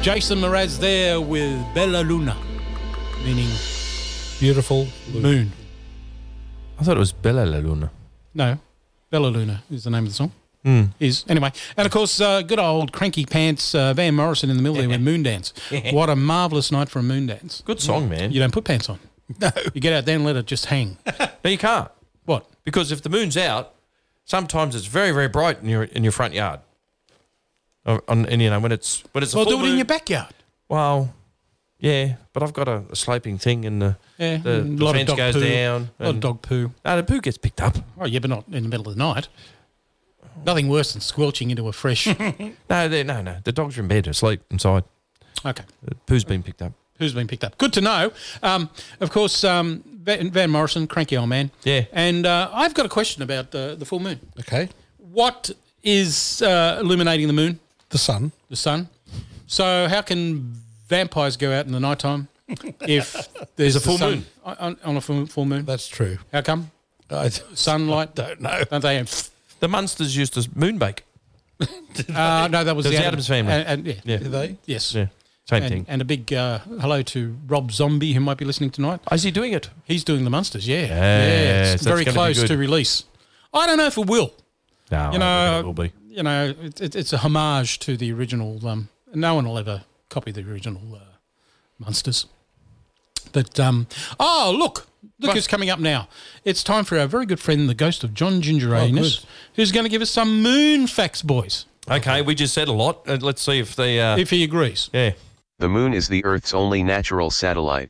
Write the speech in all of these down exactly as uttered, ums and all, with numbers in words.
Jason Mraz there with Bella Luna, meaning beautiful moon. I thought it was Bella La Luna. No, Bella Luna is the name of the song. Mm. Is anyway, and of course, uh, good old cranky pants uh, Van Morrison in the middle there with Moon Dance. What a marvellous night for a moon dance. Good song, man. You don't put pants on. No. You get out there and let it just hang. No, you can't. What? Because if the moon's out, sometimes it's very, very bright in your in your front yard. Or on, and you know when it's when it's a Well, full do it moon, in your backyard. Well, yeah, but I've got a, a sloping thing, and the, Yeah, the, and a the lot of fence dog goes poo. down. A lot of dog poo. No, the poo gets picked up. Oh, yeah, but not in the middle of the night. Nothing worse than squelching into a fresh. No, they- no, no. The dogs are in bed, asleep inside. Okay. The poo's been picked up. Who's been picked up? Good to know. Um, of course, um, Van, Van Morrison, cranky old man. Yeah. And uh, I've got a question about uh, the full moon. Okay. What is uh, illuminating the moon? The sun. The sun. So how can vampires go out in the nighttime if there's a the full sun moon? on, on a full, full moon? That's true. How come? I Sunlight? don't know. Don't they? The Munsters used to moonbake. Uh, no, that was That was the the Addams Family. And, and, yeah. Yeah. Did they? Yes. Yeah. Same And, thing. and a big uh, hello to Rob Zombie, who might be listening tonight. Is he doing it? He's doing the Munsters, yeah. Yes, yeah, it's that's very gonna be close good. to release. I don't know if it will. No, You know, I reckon it will be. You know, it, it, it's a homage to the original. Um, no one will ever copy the original uh, Munsters. But, um, oh, look. Look What? who's coming up now. It's time for our very good friend, the ghost of John Gingeranus, good. who's going to give us some moon facts, boys, Okay, we just said a lot. Uh, let's see if they. Uh, if he agrees. yeah. The Moon is the Earth's only natural satellite.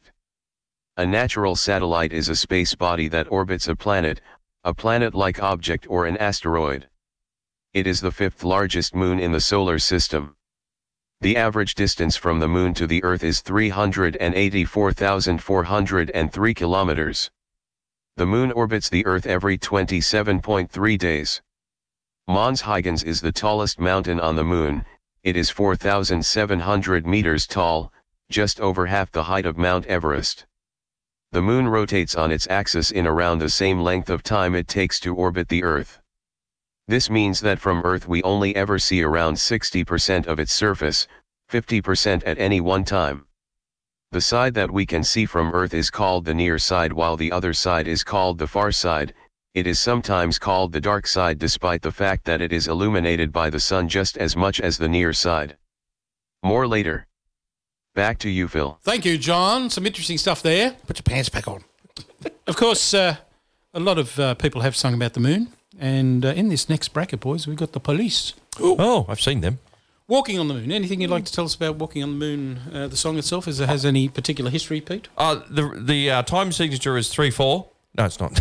A natural satellite is a space body that orbits a planet, a planet-like object or an asteroid. It is the fifth largest moon in the solar system. The average distance from the Moon to the Earth is three hundred eighty-four thousand four hundred three kilometers. The Moon orbits the Earth every twenty-seven point three days. Mons Huygens is the tallest mountain on the Moon. It is four thousand seven hundred meters tall, just over half the height of Mount Everest. The Moon rotates on its axis in around the same length of time it takes to orbit the Earth. This means that from Earth we only ever see around sixty percent of its surface, fifty percent at any one time. The side that we can see from Earth is called the near side, while the other side is called the far side. It is sometimes called the dark side despite the fact that it is illuminated by the sun just as much as the near side. More later. Back to you, Phil. Thank you, John. Some interesting stuff there. Put your pants back on. Of course, uh, a lot of uh, people have sung about the moon. And uh, in this next bracket, boys, we've got the police. Oh, I've seen them. Walking on the Moon. Anything you'd like to tell us about Walking on the Moon, uh, the song itself? Is it has any particular history, Pete? Uh, the the uh, time signature is three four. No, it's not.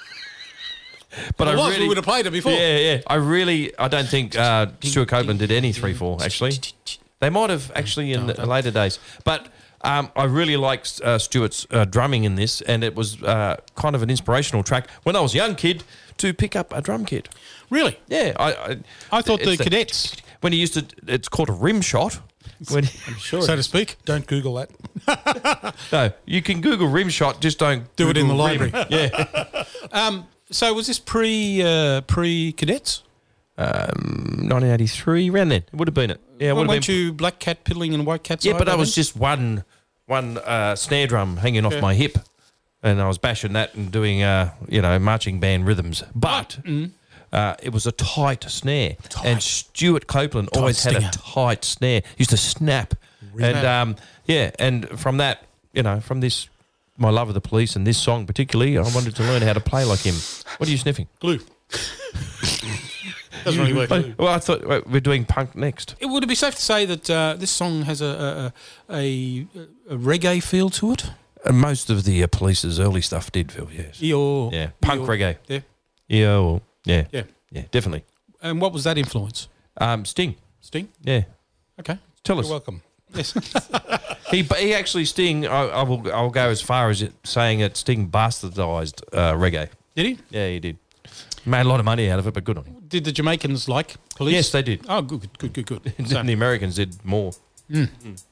But Well, it I was, really we would have played it before. Yeah, yeah. I really, I don't think uh, Stuart Copeland did any three four. Actually, they might have actually in the later days. But um, I really liked uh, Stuart's uh, drumming in this, and it was uh, kind of an inspirational track when I was a young kid to pick up a drum kit. Really? Yeah, I I, I thought the it's cadets, when he used to, it's called a rim shot. When Sure. so to speak. Don't Google that. no, you can Google rim shot, just don't Do it in the Google rim. library. Yeah. Um, so was this pre uh, pre cadets? Um, nineteen eighty-three, around then. It would have been it. Yeah, it Well, would weren't have been. you black cat piddling and white cat? Yeah, side but by that was then? just one one uh, snare drum hanging off Yeah. my hip, and I was bashing that and doing uh, you know marching band rhythms. But uh, it was a tight snare, and Stuart Copeland always had stinger. a tight snare. He used to snap, and um, yeah, and from that, you know, from this. My love of the police and this song particularly, I wanted to learn how to play like him. What are you sniffing? glue. Doesn't really work. Oh, well, I thought wait, we're doing punk next. It would it be safe to say that uh, this song has a a, a a reggae feel to it? And most of the uh, police's early stuff did, Phil, yes. Eeyore. Yeah, punk Eeyore. reggae. Yeah. Yeah, well, yeah, Yeah. yeah, definitely. And what was that influence? Um, Sting, Sting? yeah. Okay. Tell us. You're welcome. Yes. He he actually Sting. I, I will I'll go as far as it, saying that Sting bastardised uh, reggae. Did he? Yeah, he did. Made a lot of money out of it, but good on him. Did the Jamaicans like police? Yes, they did. Oh, good, good, good, good. And So, the Americans did more.